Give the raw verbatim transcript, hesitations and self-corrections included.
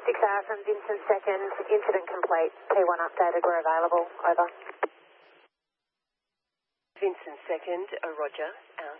six hour from Vincent second, incident complete. P one updated, we're available. Over. Vincent second, uh, Roger, out.